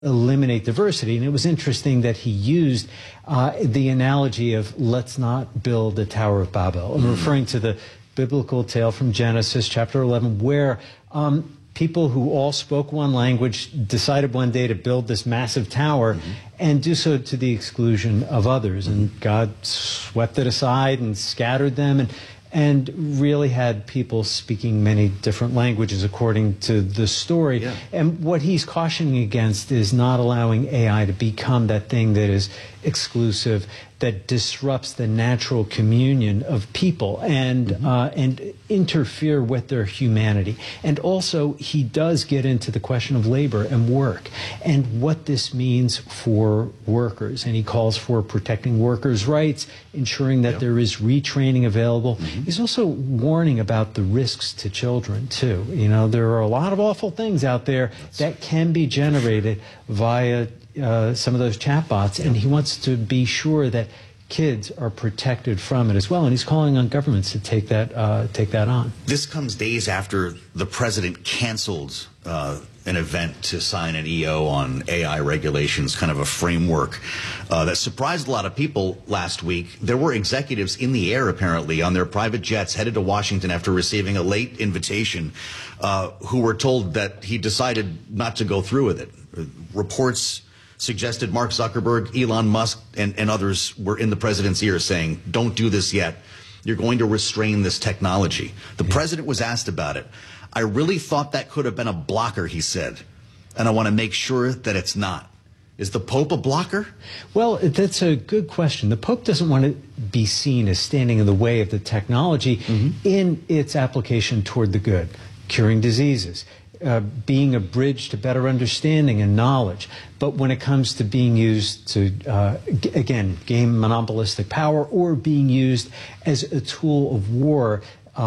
eliminate diversity. And it was interesting that he used the analogy of let's not build the Tower of Babel. I'm referring to the biblical tale from Genesis chapter 11 where people who all spoke one language decided one day to build this massive tower and do so to the exclusion of others. And God swept it aside and scattered them and really had people speaking many different languages according to the story. Yeah. And what he's cautioning against is not allowing AI to become that thing that is exclusive, that disrupts the natural communion of people and interfere with their humanity. And also, he does get into the question of labor and work and what this means for workers. And he calls for protecting workers' rights, ensuring that there is retraining available. He's also warning about the risks to children, too. You know, there are a lot of awful things out there that can be generated via some of those chatbots, and he wants to be sure that kids are protected from it as well, and he's calling on governments to take that on. This comes days after the president canceled an event to sign an EO on AI regulations, kind of a framework that surprised a lot of people last week. There were executives in the air, apparently, on their private jets headed to Washington after receiving a late invitation who were told that he decided not to go through with it. Reports suggested Mark Zuckerberg, Elon Musk, and others were in the president's ear saying, don't do this yet. You're going to restrain this technology. The president was asked about it. I really thought that could have been a blocker, he said, and I want to make sure that it's not. Is the Pope a blocker? Well, that's a good question. The Pope doesn't want to be seen as standing in the way of the technology in its application toward the good, curing diseases, being a bridge to better understanding and knowledge. But when it comes to being used to, again, gain monopolistic power or being used as a tool of war,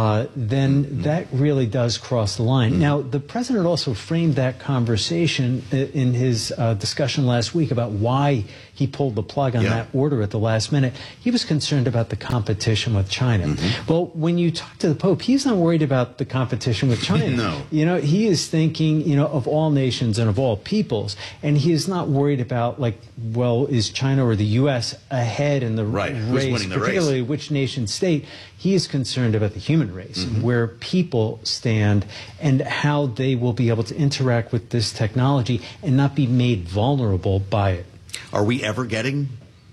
then that really does cross the line. Now, the president also framed that conversation in his discussion last week about why he pulled the plug on that order at the last minute. He was concerned about the competition with China. Well, when you talk to the Pope, he's not worried about the competition with China. No. You know, he is thinking, you know, of all nations and of all peoples, and he is not worried about, like, well, is China or the U.S. ahead in the race, particularly which nation state. He is concerned about the human race, where people stand and how they will be able to interact with this technology and not be made vulnerable by it. Are we ever getting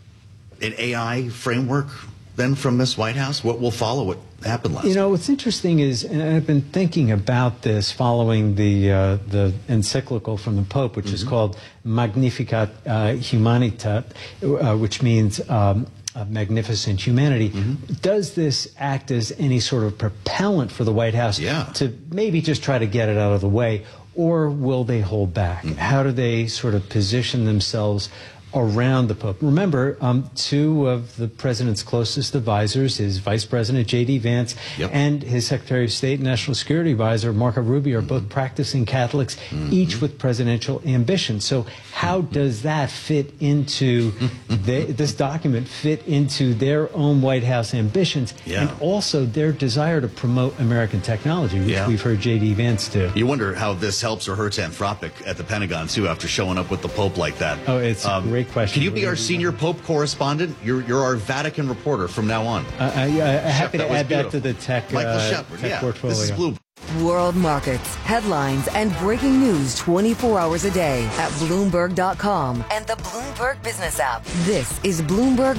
an AI framework then from this White House? What will follow what happened last You know, what's interesting is, and I've been thinking about this following the encyclical from the Pope, which is called Magnificat Humanitat, which means magnificent humanity. Does this act as any sort of propellant for the White House to maybe just try to get it out of the way, or will they hold back? How do they sort of position themselves around the Pope? Remember, two of the president's closest advisors, his Vice President J.D. Vance and his Secretary of State and National Security Advisor Marco Rubio, are both practicing Catholics, each with presidential ambition. So how does that fit into this document fit into their own White House ambitions and also their desire to promote American technology, which we've heard J.D. Vance do? You wonder how this helps or hurts Anthropic at the Pentagon, too, after showing up with the Pope like that. Oh, it's a great question. Can you be our senior Pope correspondent? You're our Vatican reporter from now on. I'm happy to add that to the tech portfolio. This is Bloomberg. World markets, headlines, and breaking news 24 hours a day at Bloomberg.com and the Bloomberg Business app. This is Bloomberg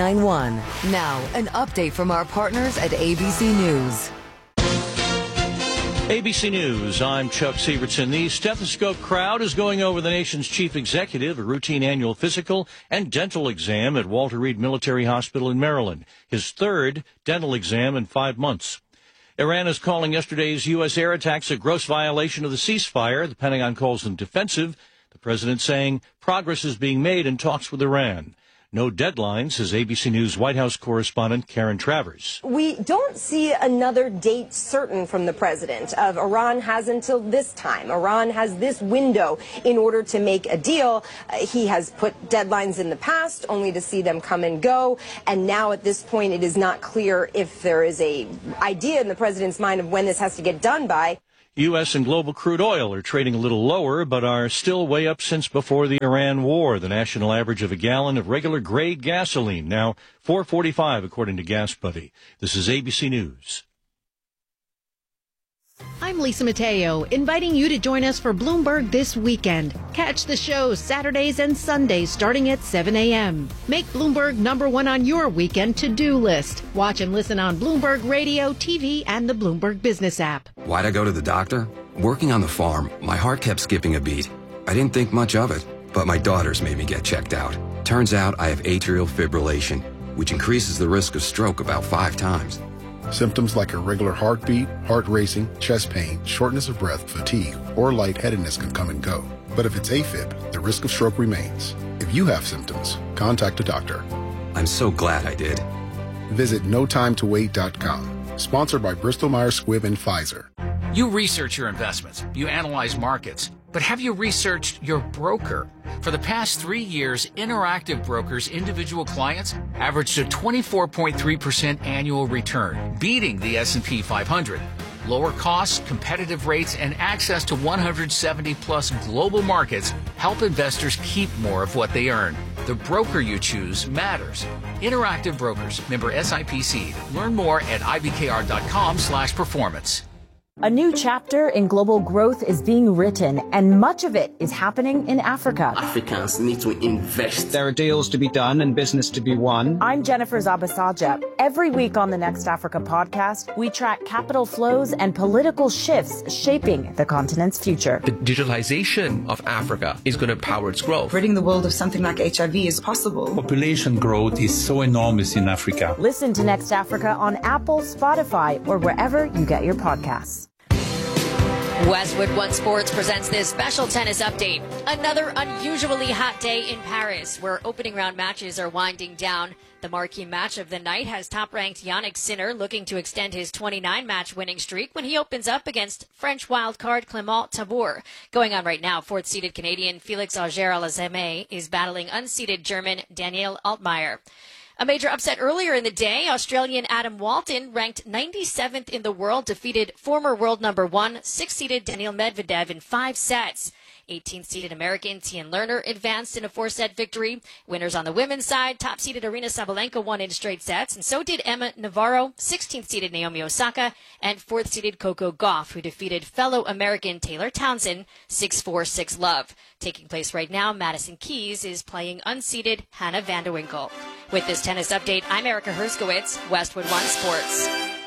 99.1. Now, an update from our partners at ABC News. ABC News, I'm Chuck Sievertson. The stethoscope crowd is going over the nation's chief executive, a routine annual physical and dental exam at Walter Reed Military Hospital in Maryland, his third dental exam in 5 months. Iran is calling yesterday's U.S. air attacks a gross violation of the ceasefire. The Pentagon calls them defensive. The president saying progress is being made in talks with Iran. No deadline, says ABC News White House correspondent Karen Travers. We don't see another date certain from the president. Iran has until this time. Iran has this window in order to make a deal. He has put deadlines in the past only to see them come and go. And now at this point, it is not clear if there is a idea in the president's mind of when this has to get done by. U.S. and global crude oil are trading a little lower, but are still way up since before the Iran war. The national average of a gallon of regular grade gasoline now $4.45, according to Gas Buddy. This is ABC News. I'm Lisa Mateo, inviting you to join us for Bloomberg This Weekend. Catch the show Saturdays and Sundays starting at 7 a.m. Make Bloomberg #1 on your weekend to-do list. Watch and listen on Bloomberg Radio, TV, and the Bloomberg Business app. Why'd I go to the doctor? Working on the farm, my heart kept skipping a beat. I didn't think much of it, but my daughters made me get checked out. Turns out I have atrial fibrillation, which increases the risk of stroke about 5 times. Symptoms like irregular heartbeat, heart racing, chest pain, shortness of breath, fatigue, or lightheadedness can come and go. But if it's AFib, the risk of stroke remains. If you have symptoms, contact a doctor. I'm so glad I did. Visit notimetowait.com. Sponsored by Bristol-Myers Squibb and Pfizer. You research your investments. You analyze markets. But have you researched your broker? For the past 3 years, Interactive Brokers' individual clients averaged a 24.3% annual return, beating the S&P 500. Lower costs, competitive rates, and access to 170-plus global markets help investors keep more of what they earn. The broker you choose matters. Interactive Brokers, member SIPC. Learn more at ibkr.com/performance. A new chapter in global growth is being written, and much of it is happening in Africa. Africans need to invest. There are deals to be done and business to be won. I'm Jennifer Zabasaja. Every week on the Next Africa podcast, we track capital flows and political shifts shaping the continent's future. The digitalization of Africa is going to power its growth. Ridding the world of something like HIV is possible. Population growth is so enormous in Africa. Listen to Next Africa on Apple, Spotify, or wherever you get your podcasts. Westwood One Sports presents this special tennis update. Another unusually hot day in Paris, where opening round matches are winding down. The marquee match of the night has top-ranked Yannick Sinner looking to extend his 29-match winning streak when he opens up against French wildcard Clément Tabour. Going on right now, fourth-seeded Canadian Felix Auger-Aliassime is battling unseeded German Daniel Altmaier. A major upset earlier in the day, Australian Adam Walton, ranked 97th in the world, defeated former world number 1, 6th-seeded Daniil Medvedev in 5 sets. 18th-seeded American Tien Lerner advanced in a 4-set victory. Winners on the women's side, top-seeded Aryna Sabalenka won in straight sets, and so did Emma Navarro, 16th-seeded Naomi Osaka, and 4th-seeded Coco Gauff, who defeated fellow American Taylor Townsend 6-4, 6-love. Taking place right now, Madison Keys is playing unseeded Hannah van der Winkel. With this tennis update, I'm Erica Herskowitz, Westwood One Sports.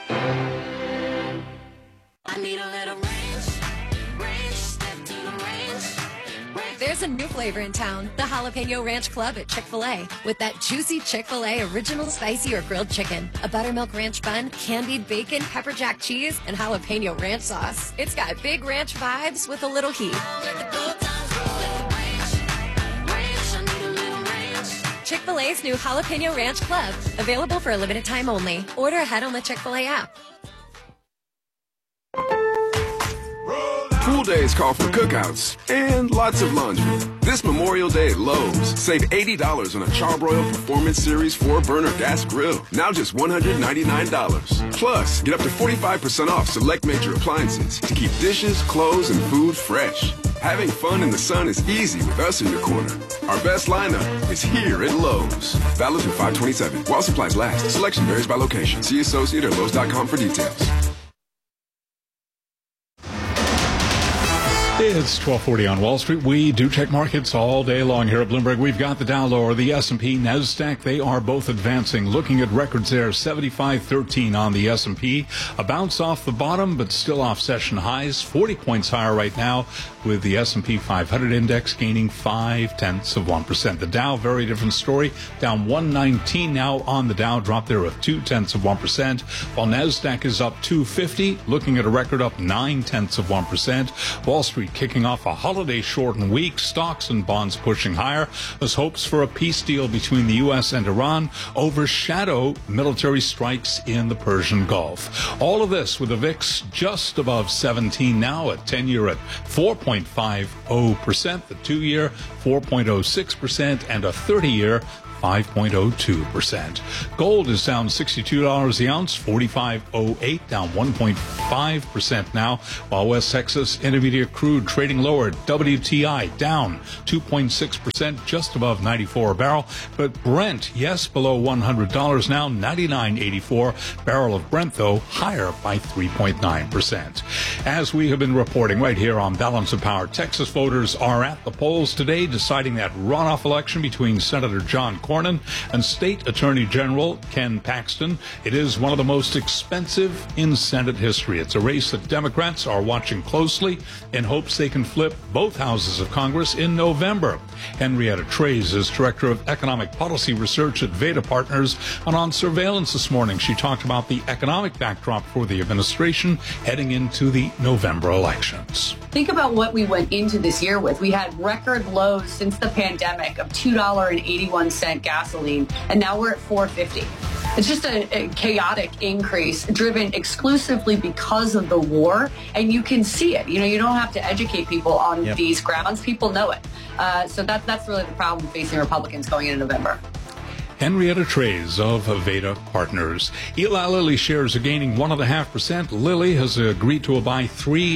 I need a little range, step to the range. There's a new flavor in town, the Jalapeno Ranch Club at Chick-fil-A. With that juicy Chick-fil-A original spicy or grilled chicken, a buttermilk ranch bun, candied bacon, pepper jack cheese, and jalapeno ranch sauce. It's got big ranch vibes with a little heat. Chick-fil-A's new Jalapeno Ranch Club, available for a limited time only. Order ahead on the Chick-fil-A app. Pool days call for cookouts and lots of laundry. This Memorial Day at Lowe's, save $80 on a Charbroil Performance Series 4-burner gas grill, now just $199. Plus, get up to 45% off select major appliances to keep dishes, clothes, and food fresh. Having fun in the sun is easy with us in your corner. Our best lineup is here at Lowe's. Valid through 5/27. While supplies last. Selection varies by location. See associate or Lowe's.com for details. It's 12:40 on Wall Street. We do check markets all day long here at Bloomberg. We've got the Dow lower, the S&P, NASDAQ. They are both advancing. Looking at records there, 75.13 on the S&P. A bounce off the bottom, but still off session highs. 40 points higher right now, with the S&P 500 index gaining 0.5%. The Dow, very different story. Down 119 now on the Dow, drop there of 0.2%. While NASDAQ is up 250, looking at a record up 0.9%. Wall Street kicking off a holiday-shortened week. Stocks and bonds pushing higher as hopes for a peace deal between the U.S. and Iran overshadow military strikes in the Persian Gulf. All of this with the VIX just above 17 now, a 10-year at 4.50%, the 2-year 4.06%, and a 30-year 5.02%. Gold is down $62 the ounce, 45.08, down 1.5% now, while West Texas Intermediate crude trading lower. WTI down 2.6%, just above 94 a barrel. But Brent, yes, below $100 now, 99.84. Barrel of Brent, though, higher by 3.9%. As we have been reporting right here on Balance of Power, Texas voters are at the polls today deciding that runoff election between Senator John Cornyn and State Attorney General Ken Paxton. It is one of the most expensive in Senate history. It's a race that Democrats are watching closely in hopes they can flip both houses of Congress in November. Henrietta Treyz is Director of Economic Policy Research at Veda Partners, and on Surveillance this morning she talked about the economic backdrop for the administration heading into the November elections. Think about what we went into this year with. We had record lows since the pandemic of $2.81 gasoline, and now we're at $4.50. It's just a chaotic increase driven exclusively because of the war, and you can see it. You know, you don't have to educate people on these grounds. People know it. So that's really the problem facing Republicans going into November. Henrietta Treyz of Veda Partners. Eli Lilly shares are gaining 1.5%. Lilly has agreed to buy three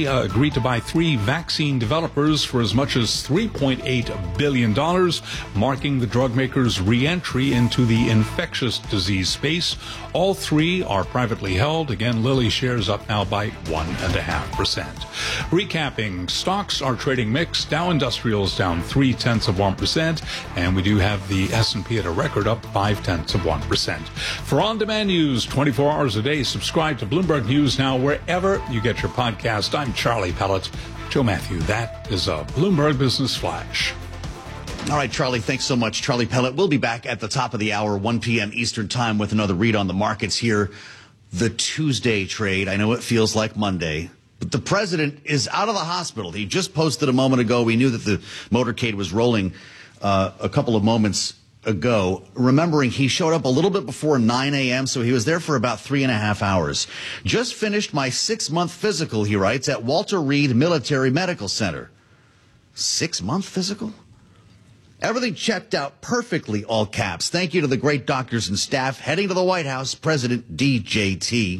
vaccine developers for as much as $3.8 billion, marking the drug maker's re-entry into the infectious disease space. All three are privately held. Again, Lilly shares up now by 1.5%. Recapping, stocks are trading mixed. Dow Industrials down 0.3%, and we do have the S&P at a record up 0.5%. For on-demand news 24 hours a day, subscribe to Bloomberg News Now wherever you get your podcast. I'm Charlie Pellet. Joe Matthew, that is a Bloomberg Business Flash. All right, Charlie, thanks so much. Charlie Pellet. We'll be back at the top of the hour, 1 p.m. Eastern Time, with another read on the markets here. The Tuesday trade. I know it feels like Monday, but the president is out of the hospital. He just posted a moment ago. We knew that the motorcade was rolling a couple of moments ago, remembering he showed up a little bit before 9 a.m., so he was there for about 3.5 hours. Just finished my 6-month physical, he writes, at Walter Reed Military Medical Center. 6-month physical? Everything checked out perfectly, all caps. Thank you to the great doctors and staff. Heading to the White House, President DJT.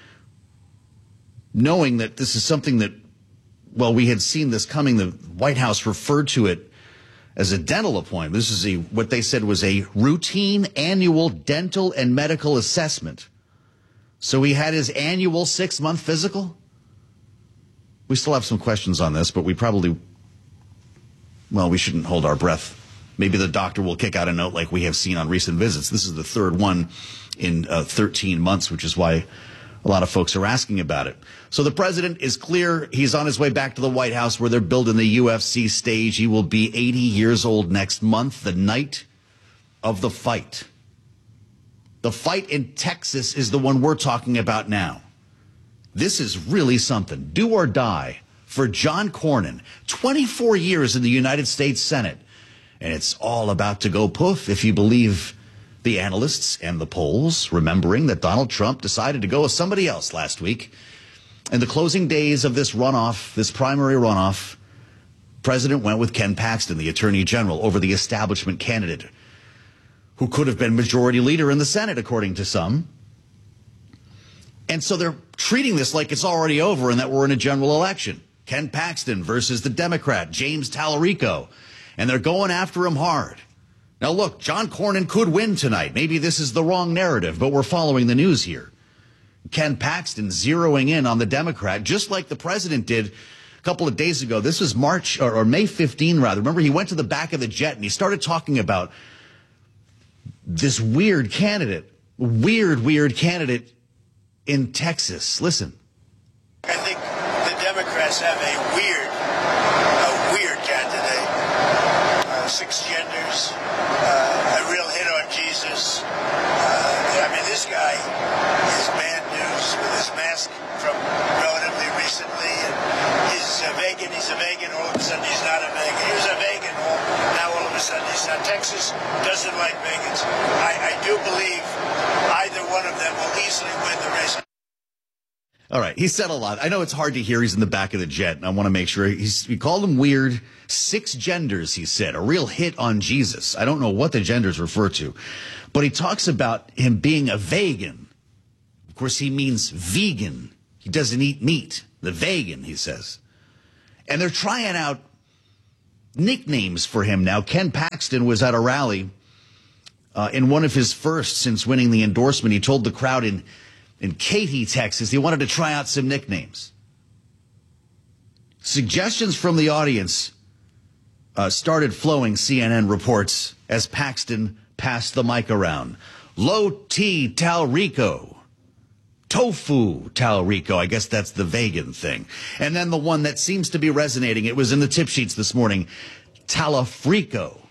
Knowing that this is something that, well, we had seen this coming, the White House referred to it as a dental appointment. This is what they said was a routine annual dental and medical assessment. So he had his annual 6-month physical? We still have some questions on this, but we shouldn't hold our breath. Maybe the doctor will kick out a note like we have seen on recent visits. This is the third one in 13 months, which is why a lot of folks are asking about it. So the president is clear. He's on his way back to the White House where they're building the UFC stage. He will be 80 years old next month, the night of the fight. The fight in Texas is the one we're talking about now. This is really something. Do or die for John Cornyn, 24 years in the United States Senate. And it's all about to go poof if you believe the analysts and the polls, remembering that Donald Trump decided to go with somebody else last week. In the closing days of this runoff, this primary runoff, President went with Ken Paxton, the Attorney General, over the establishment candidate who could have been majority leader in the Senate, according to some. And so they're treating this like it's already over and that we're in a general election. Ken Paxton versus the Democrat, James Tallarico. And they're going after him hard. Now, look, John Cornyn could win tonight. Maybe this is the wrong narrative, but we're following the news here. Ken Paxton zeroing in on the Democrat, just like the president did a couple of days ago. This was March or May 15, rather. Remember, he went to the back of the jet and he started talking about this weird candidate in Texas. Listen. I think the Democrats have a weird candidate. 6 genders, a real hit on Jesus. This guy is bad news with his mask from relatively recently. And he's a vegan. All of a sudden, he's not a vegan. He was a vegan. Now, all of a sudden, he's not. Texas doesn't like vegans. I do believe either one of them will easily win the race. All right. He said a lot. I know it's hard to hear. He's in the back of the jet, and I want to make sure. He called him weird. 6 genders, he said. A real hit on Jesus. I don't know what the genders refer to, but he talks about him being a vegan. Of course, he means vegan. He doesn't eat meat. The vegan, he says. And they're trying out nicknames for him now. Ken Paxton was at a rally in one of his first since winning the endorsement. He told the crowd in Katy, Texas, he wanted to try out some nicknames. Suggestions from the audience started flowing, CNN reports, as Paxton passed the mic around. Low T Talrico. Tofu Talrico. I guess that's the vegan thing. And then the one that seems to be resonating, it was in the tip sheets this morning, Talafrico.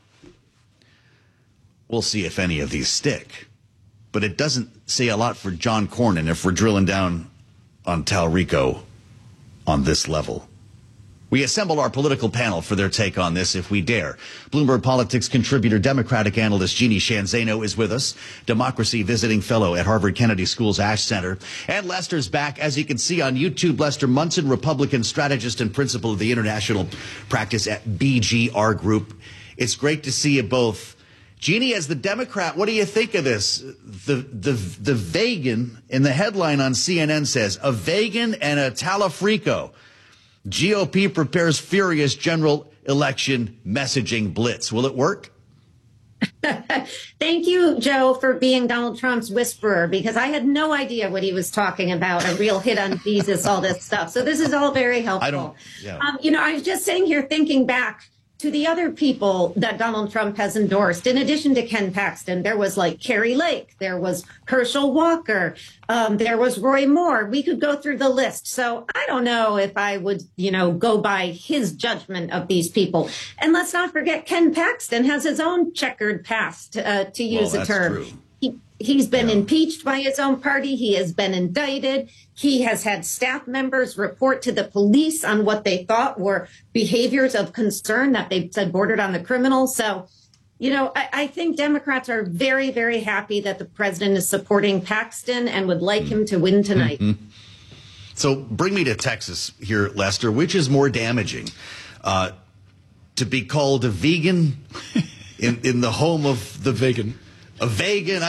We'll see if any of these stick. But it doesn't say a lot for John Cornyn if we're drilling down on Talrico on this level. We assemble our political panel for their take on this if we dare. Bloomberg Politics contributor, Democratic analyst Jeannie Sheehan Zaino is with us, democracy visiting fellow at Harvard Kennedy School's Ash Center. And Lester's back, as you can see on YouTube. Lester Munson, Republican strategist and principal of the international practice at BGR Group. It's great to see you both. Jeannie, as the Democrat, what do you think of this? The vegan in the headline on CNN says, a vegan and a Talafrico. GOP prepares furious general election messaging blitz. Will it work? Thank you, Joe, for being Donald Trump's whisperer, because I had no idea what he was talking about. A real hit on Jesus, all this stuff. So this is all very helpful. I was just sitting here thinking back to the other people that Donald Trump has endorsed. In addition to Ken Paxton, there was like Carrie Lake, there was Herschel Walker, there was Roy Moore. We could go through the list. So I don't know if I would, go by his judgment of these people. And let's not forget, Ken Paxton has his own checkered past, to use a term. True. He's been impeached by his own party. He has been indicted. He has had staff members report to the police on what they thought were behaviors of concern that they said bordered on the criminal. So, I think Democrats are very, very happy that the president is supporting Paxton and would like him to win tonight. Mm-hmm. So bring me to Texas here, Lester. Which is more damaging? To be called a vegan in the home of the vegan? A vegan,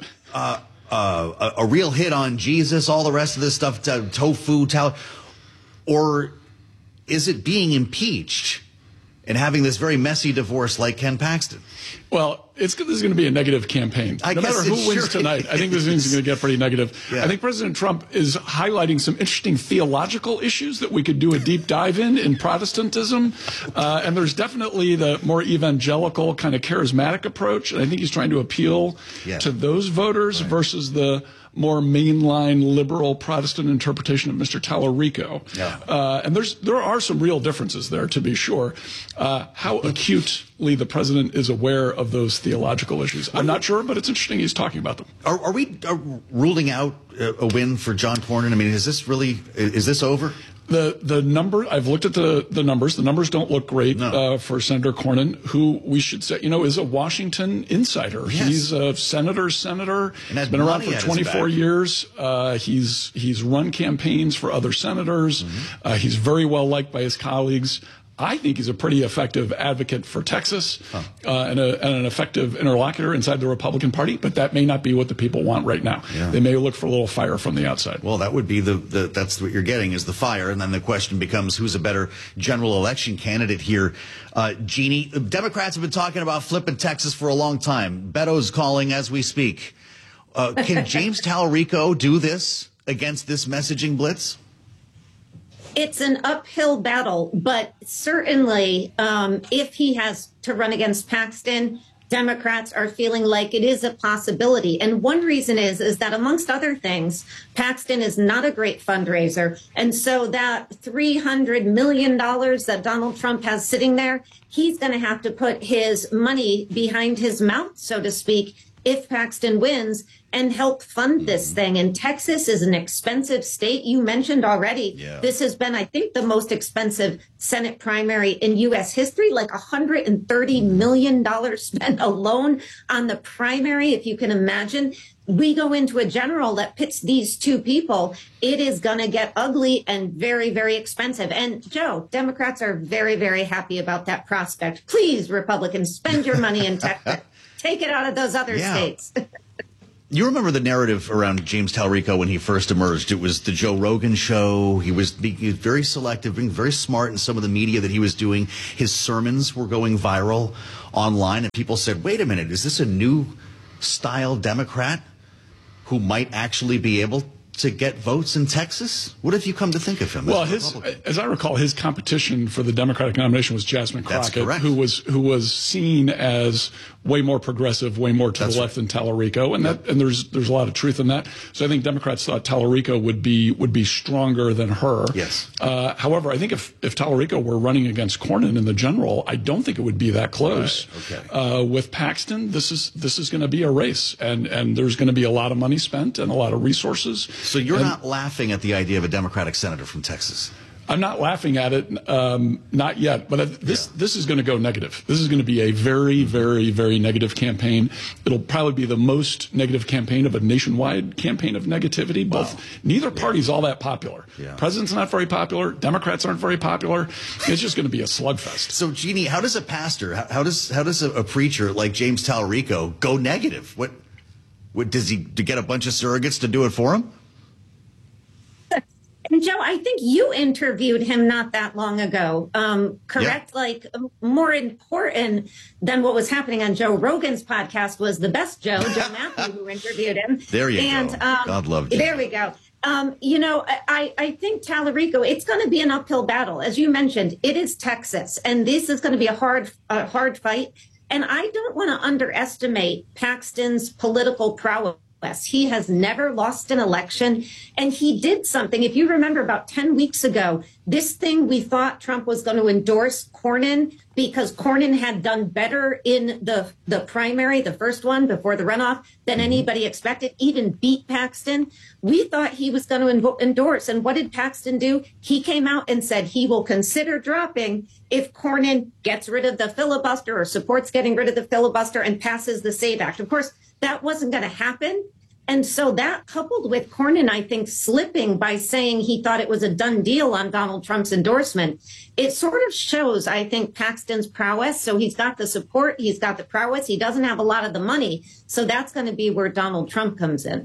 a real hit on Jesus, all the rest of this stuff, tofu, or is it being impeached and having this very messy divorce like Ken Paxton? Well, this is going to be a negative campaign. No matter who wins tonight, I think this is going to get pretty negative. Yeah. I think President Trump is highlighting some interesting theological issues that we could do a deep dive in Protestantism. And there's definitely the more evangelical kind of charismatic approach. And I think he's trying to appeal to those voters versus the more mainline liberal Protestant interpretation of Mr. Talarico. Yeah. And there are some real differences there, to be sure. How acutely the president is aware of those theological issues, I'm not sure, but it's interesting he's talking about them. Are we ruling out a win for John Cornyn? I mean, is this over? The number, I've looked at the numbers. The numbers don't look great for Senator Cornyn, who we should say, is a Washington insider. Yes. He's a senator's senator. And has been around for 24 years. He's run campaigns for other senators. Mm-hmm. He's very well liked by his colleagues. I think he's a pretty effective advocate for Texas and an effective interlocutor inside the Republican Party, but that may not be what the people want right now. Yeah. They may look for a little fire from the outside. Well, that would be that's what you're getting is the fire, and then the question becomes who's a better general election candidate here. Jeannie, Democrats have been talking about flipping Texas for a long time. Beto's calling as we speak. Can James Talarico do this against this messaging blitz? It's an uphill battle, but certainly if he has to run against Paxton, Democrats are feeling like it is a possibility. And one reason is that, amongst other things, Paxton is not a great fundraiser. And so that $300 million that Donald Trump has sitting there, he's going to have to put his money behind his mouth, so to speak, if Paxton wins and help fund this thing. And Texas is an expensive state. You mentioned already, this has been, I think, the most expensive Senate primary in U.S. history, like $130 million spent alone on the primary, if you can imagine. We go into a general that pits these two people, it is going to get ugly and very, very expensive. And Joe, Democrats are very, very happy about that prospect. Please, Republicans, spend your money in Texas. Take it out of those other states. You remember the narrative around James Talarico when he first emerged. It was the Joe Rogan show. He was very selective, being very smart in some of the media that he was doing. His sermons were going viral online, and people said, wait a minute, is this a new style Democrat who might actually be able to get votes in Texas? What have you come to think of him? Well, as I recall, his competition for the Democratic nomination was Jasmine Crockett, who was seen as way more progressive, way more to the left than Talarico, and there's a lot of truth in that. So I think Democrats thought Talarico would be stronger than her. Yes. However, I think if Talarico were running against Cornyn in the general, I don't think it would be that close. Right. Okay. With Paxton, this is going to be a race, and there's going to be a lot of money spent and a lot of resources. So you're not laughing at the idea of a Democratic senator from Texas? I'm not laughing at it, not yet, but this is going to go negative. This is going to be a very, very, very negative campaign. It'll probably be the most negative campaign of a nationwide campaign of negativity. Neither party's all that popular. Yeah. President's not very popular. Democrats aren't very popular. It's just going to be a slugfest. So, Jeannie, how does a pastor, how does a preacher like James Talarico go negative? What does he get a bunch of surrogates to do it for him? And Joe, I think you interviewed him not that long ago, correct? Yeah. Like, more important than what was happening on Joe Rogan's podcast was the best Joe Matthew, who interviewed him. There you go. God love you. There we go. I think Talarico, it's going to be an uphill battle. As you mentioned, it is Texas, and this is going to be a hard fight. And I don't want to underestimate Paxton's political prowess. He has never lost an election, and he did something. If you remember, about 10 weeks ago, this thing we thought Trump was going to endorse Cornyn because Cornyn had done better in the primary, the first one before the runoff, than anybody expected, even beat Paxton. We thought he was going to endorse. And what did Paxton do? He came out and said he will consider dropping if Cornyn gets rid of the filibuster or supports getting rid of the filibuster and passes the SAVE Act. Of course, that wasn't going to happen. And so that, coupled with Cornyn, I think, slipping by saying he thought it was a done deal on Donald Trump's endorsement, it sort of shows, I think, Paxton's prowess. So he's got the support, he's got the prowess, he doesn't have a lot of the money. So that's going to be where Donald Trump comes in.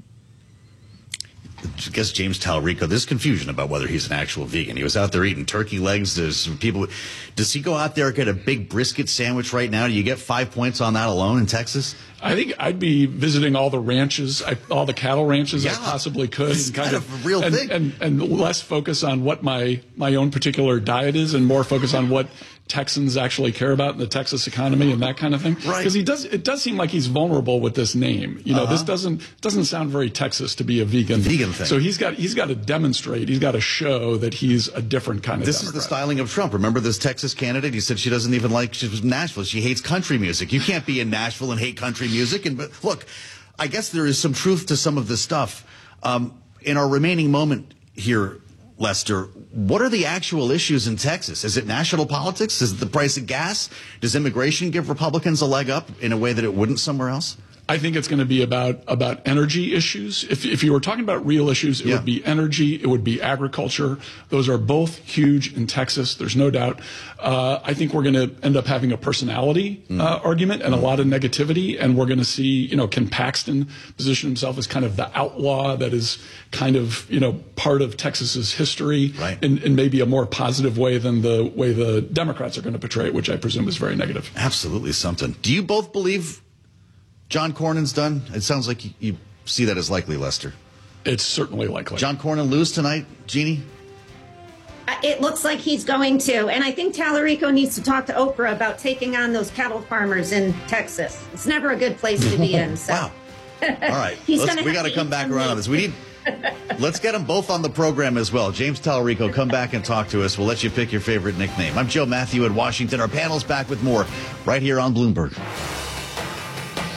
I guess James Talarico, there's confusion about whether he's an actual vegan. He was out there eating turkey legs. There's people. Does he go out there and get a big brisket sandwich right now? Do you get 5 points on that alone in Texas? I think I'd be visiting all the ranches, all the cattle ranches I possibly could. It's kind of a real thing. And less focus on what my own particular diet is and more focus on what Texans actually care about in the Texas economy and that kind of thing. Right. Because it does seem like he's vulnerable with this name. You know, this doesn't sound very Texas to be a vegan thing. So he's got to demonstrate, he's got to show that he's a different kind of This Democrat. is the styling of Trump. Remember this Texas candidate? He said she doesn't even like, she was from Nashville. She hates country music. You can't be in Nashville and hate country music. And but look, I guess there is some truth to some of this stuff. In our remaining moment here, Lester, what are the actual issues in Texas? Is it national politics? Is it the price of gas? Does immigration give Republicans a leg up in a way that it wouldn't somewhere else? I think it's going to be about energy issues. If you were talking about real issues, it would be energy, it would be agriculture. Those are both huge in Texas. There's no doubt. I think we're going to end up having a personality argument and a lot of negativity. And we're going to see, can Paxton position himself as kind of the outlaw that is kind of, part of Texas's history in maybe a more positive way than the way the Democrats are going to portray it, which I presume is very negative. Absolutely something. Do you both believe John Cornyn's done? It sounds like you see that as likely, Lester. It's certainly likely. John Cornyn lose tonight, Jeannie? It looks like he's going to. And I think Talarico needs to talk to Oprah about taking on those cattle farmers in Texas. It's never a good place to be in. So. Wow. All right. We got to come back around on this. Let's get them both on the program as well. James Talarico, come back and talk to us. We'll let you pick your favorite nickname. I'm Joe Matthew in Washington. Our panel's back with more right here on Bloomberg.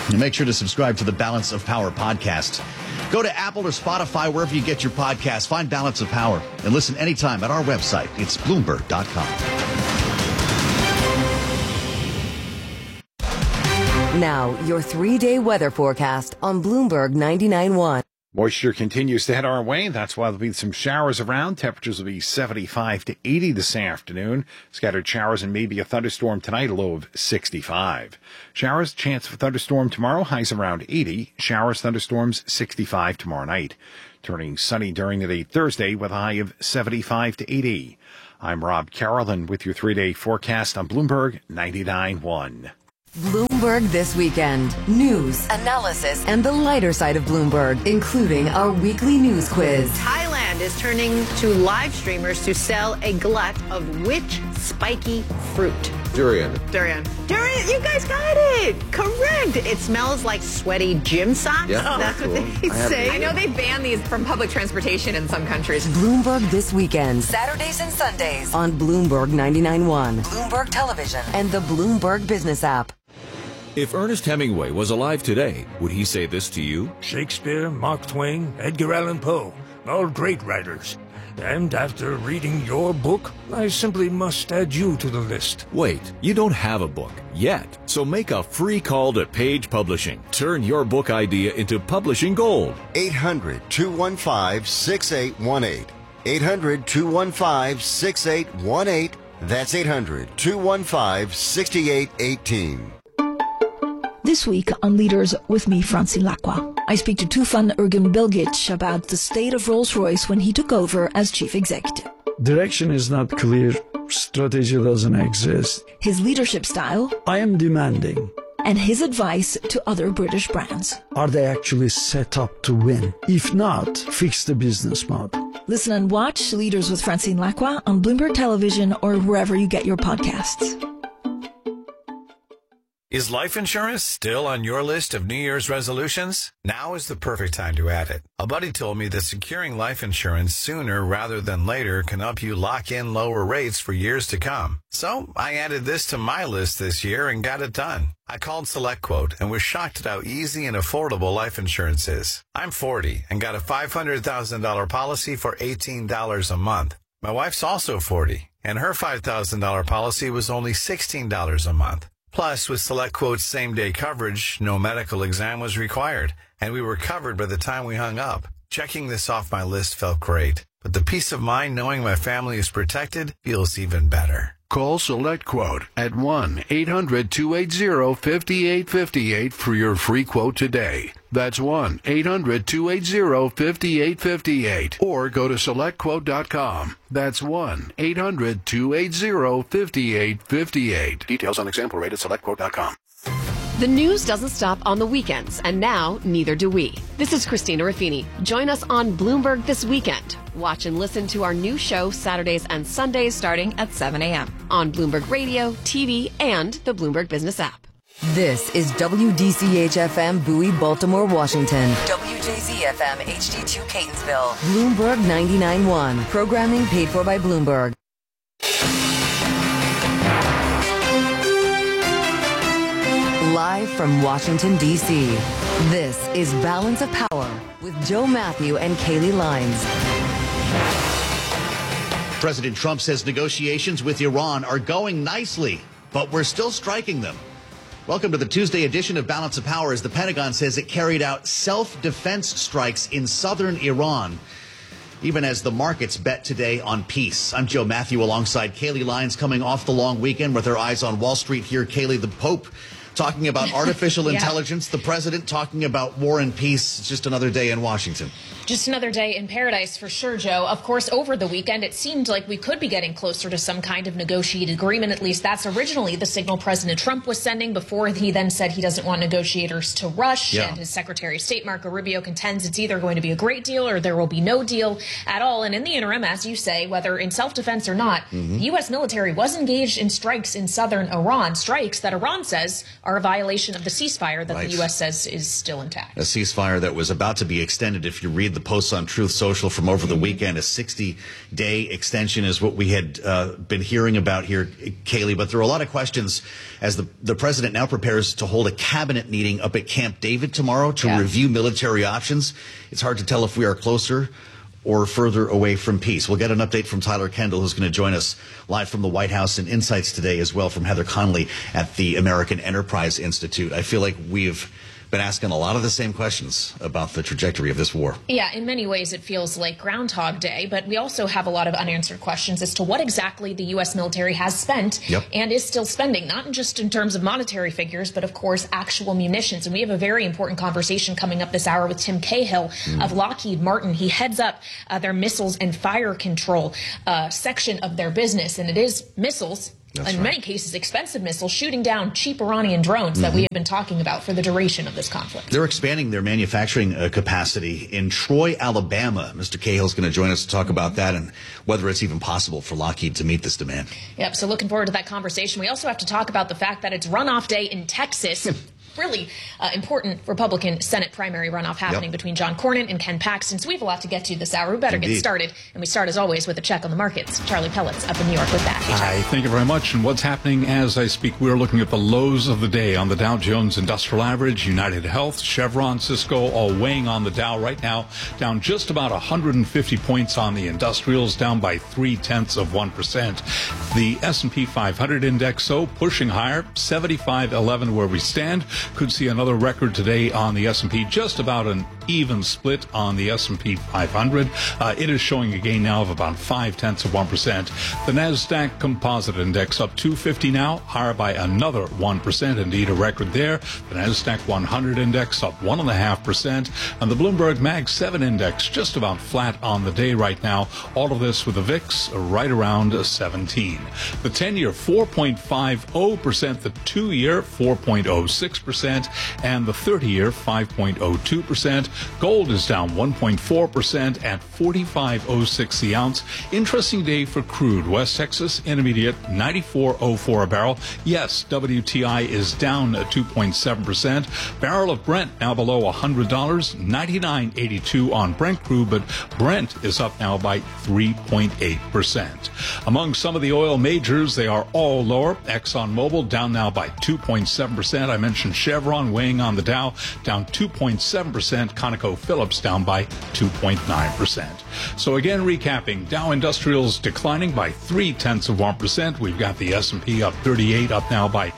And make sure to subscribe to the Balance of Power podcast. Go to Apple or Spotify, wherever you get your podcasts. Find Balance of Power and listen anytime at our website. It's Bloomberg.com. Now, your 3-day weather forecast on Bloomberg 99.1. Moisture continues to head our way. That's why there'll be some showers around. Temperatures will be 75 to 80 this afternoon. Scattered showers and maybe a thunderstorm tonight, a low of 65. Showers, chance of a thunderstorm tomorrow, highs around 80. Showers, thunderstorms, 65 tomorrow night. Turning sunny during the day Thursday with a high of 75 to 80. I'm Rob Carolyn with your 3-day forecast on Bloomberg 99.1. Bloomberg This Weekend. News, analysis, and the lighter side of Bloomberg, including our weekly news quiz. Thailand is turning to live streamers to sell a glut of which spiky fruit? Durian. Durian. Durian, you guys got it. Correct. It smells like sweaty gym socks. Yeah, that's cool. what they say. I know they banned these from public transportation in some countries. Bloomberg This Weekend. Saturdays and Sundays on Bloomberg 99.1, Bloomberg Television, and the Bloomberg Business app. If Ernest Hemingway was alive today, would he say this to you? Shakespeare, Mark Twain, Edgar Allan Poe, all great writers. And after reading your book, I simply must add you to the list. Wait, you don't have a book yet. So make a free call to Page Publishing. Turn your book idea into publishing gold. 800-215-6818. 800-215-6818. That's 800-215-6818. This week on Leaders with me, Francine Lacqua, I speak to Tufan Ergin-Bilgic about the state of Rolls-Royce when he took over as chief executive. Direction is not clear. Strategy doesn't exist. His leadership style. I am demanding. And his advice to other British brands. Are they actually set up to win? If not, fix the business model. Listen and watch Leaders with Francine Lacqua on Bloomberg Television or wherever you get your podcasts. Is life insurance still on your list of New Year's resolutions? Now is the perfect time to add it. A buddy told me that securing life insurance sooner rather than later can help you lock in lower rates for years to come. So I added this to my list this year and got it done. I called SelectQuote and was shocked at how easy and affordable life insurance is. I'm 40 and got a $500,000 policy for $18 a month. My wife's also 40 and her $5,000 policy was only $16 a month. Plus, with SelectQuote's same-day coverage, no medical exam was required, and we were covered by the time we hung up. Checking this off my list felt great, but the peace of mind knowing my family is protected feels even better. Call SelectQuote at 1-800-280-5858 for your free quote today. That's 1-800-280-5858. Or go to SelectQuote.com. That's 1-800-280-5858. Details on example rate at SelectQuote.com. The news doesn't stop on the weekends, and now neither do we. This is Christina Ruffini. Join us on Bloomberg This Weekend. Watch and listen to our new show Saturdays and Sundays starting at 7 a.m. on Bloomberg Radio, TV, and the Bloomberg Business app. This is WDCH-FM Bowie, Baltimore, Washington. WJZ-FM HD2 Catonsville. Bloomberg 99.1. Programming paid for by Bloomberg. Live from Washington, D.C., this is Balance of Power with Joe Matthew and Kaylee Lines. President Trump says negotiations with Iran are going nicely, but we're still striking them. Welcome to the Tuesday edition of Balance of Power, as the Pentagon says it carried out self-defense strikes in southern Iran, even as the markets bet today on peace. I'm Joe Matthew alongside Kaylee Lines, coming off the long weekend with her eyes on Wall Street here. Kaylee, the Pope talking about artificial intelligence, the president talking about war and peace. It's just another day in Washington. Just another day in paradise for sure, Joe. Of course, over the weekend, it seemed like we could be getting closer to some kind of negotiated agreement. At least that's originally the signal President Trump was sending before he then said he doesn't want negotiators to rush. Yeah. And his Secretary of State, Marco Rubio, contends it's either going to be a great deal or there will be no deal at all. And in the interim, as you say, whether in self-defense or not, the U.S. military was engaged in strikes in southern Iran, strikes that Iran says are a violation of the ceasefire that the U.S. says is still intact. A ceasefire that was about to be extended. If you read the posts on Truth Social from over the weekend, a 60-day extension is what we had been hearing about here, Kaylee. But there are a lot of questions as the president now prepares to hold a cabinet meeting up at Camp David tomorrow to review military options. It's hard to tell if we are closer or further away from peace. We'll get an update from Tyler Kendall, who's going to join us live from the White House, and insights today as well from Heather Conley at the American Enterprise Institute. I feel like we've been asking a lot of the same questions about the trajectory of this war. Yeah, in many ways it feels like Groundhog Day, but we also have a lot of unanswered questions as to what exactly the U.S. military has spent and is still spending, not just in terms of monetary figures, but of course actual munitions. And we have a very important conversation coming up this hour with Tim Cahill of Lockheed Martin. He heads up their missiles and fire control section of their business, and it is missiles. In many cases, expensive missiles shooting down cheap Iranian drones that we have been talking about for the duration of this conflict. They're expanding their manufacturing capacity in Troy, Alabama. Mr. Cahill's going to join us to talk about that and whether it's even possible for Lockheed to meet this demand. Yep, so looking forward to that conversation. We also have to talk about the fact that it's runoff day in Texas. Really important Republican Senate primary runoff happening between John Cornyn and Ken Paxton. So we have a lot to get to this hour. We better get started. And we start, as always, with a check on the markets. Charlie Pellet's up in New York with that. Hi, thank you very much. And what's happening as I speak, we're looking at the lows of the day on the Dow Jones Industrial Average, United Health, Chevron, Cisco, all weighing on the Dow right now, down just about 150 points on the industrials, down by 0.3%. The S&P 500 index, so pushing higher, 75.11 where we stand. Could see another record today on the S&P, just about an even split on the S&P 500. It is showing a gain now of about 0.5%. The NASDAQ Composite Index up 250 now, higher by another 1%. Indeed, a record there. The NASDAQ 100 Index up 1.5%. And the Bloomberg Mag 7 Index just about flat on the day right now. All of this with the VIX right around 17. The 10-year 4.50%, the 2-year 4.06%, and the 30-year 5.02%. Gold is down 1.4% at $45.06 the ounce. Interesting day for crude. West Texas Intermediate 94.04 a barrel. Yes, WTI is down 2.7%. Barrel of Brent now below $100, 99.82 on Brent crude, but Brent is up now by 3.8%. Among some of the oil majors, they are all lower. ExxonMobil down now by 2.7%. I mentioned Chevron weighing on the Dow, down 2.7%. ConocoPhillips down by 2.9%. So again, recapping, Dow Industrials declining by 0.3%. We've got the S&P up 38, up now by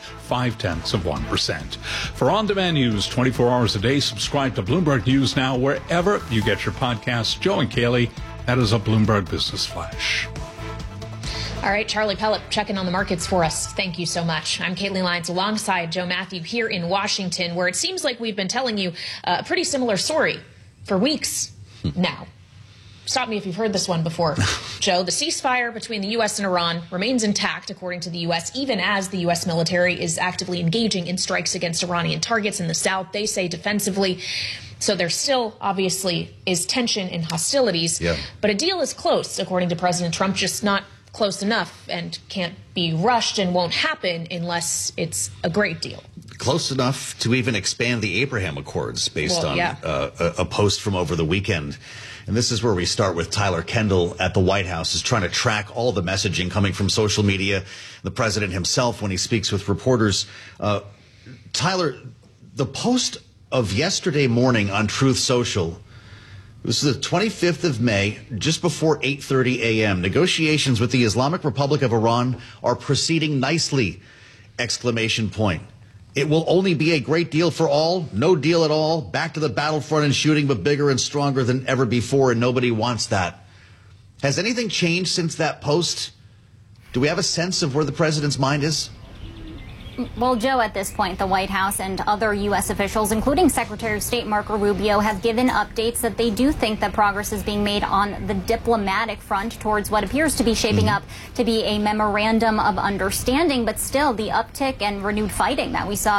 0.5%. For on-demand news 24 hours a day, subscribe to Bloomberg News Now wherever you get your podcasts. Joe and Kaylee, that is a Bloomberg Business Flash. All right, Charlie Pellet checking on the markets for us. Thank you so much. I'm Caitlin Lyons alongside Joe Matthew here in Washington, where it seems like we've been telling you a pretty similar story for weeks now. Stop me if you've heard this one before. Joe, the ceasefire between the U.S. and Iran remains intact, according to the U.S., even as the U.S. military is actively engaging in strikes against Iranian targets in the south, they say defensively. So there still obviously is tension and hostilities. But a deal is close, according to President Trump, just not close enough and can't be rushed and won't happen unless it's a great deal. Close enough to even expand the Abraham Accords based on a post from over the weekend. And this is where we start with Tyler Kendall at the White House, is trying to track all the messaging coming from social media, the president himself when he speaks with reporters. Tyler, the post of yesterday morning on Truth Social, this is the 25th of May, just before 8:30 a.m. Negotiations with the Islamic Republic of Iran are proceeding nicely! Exclamation point. It will only be a great deal for all, no deal at all, back to the battlefront and shooting, but bigger and stronger than ever before, and nobody wants that. Has anything changed since that post? Do we have a sense of where the president's mind is? Well, Joe, at this point, the White House and other U.S. officials, including Secretary of State Marco Rubio, have given updates that they do think that progress is being made on the diplomatic front towards what appears to be shaping up to be a memorandum of understanding. But still, the uptick and renewed fighting that we saw